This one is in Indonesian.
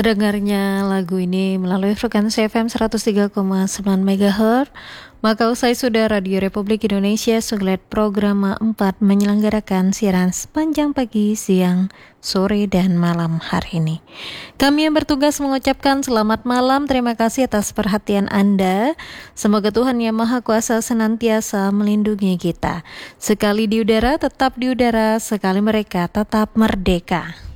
Dengarnya lagu ini melalui frekuensi FM 103,9 MHz, maka usai sudah Radio Republik Indonesia Suglet Program 4 menyelenggarakan siaran sepanjang pagi, siang, sore, dan malam hari ini. Kami yang bertugas mengucapkan selamat malam, terima kasih atas perhatian Anda. Semoga Tuhan Yang Maha Kuasa senantiasa melindungi kita. Sekali di udara, tetap di udara, sekali mereka tetap merdeka.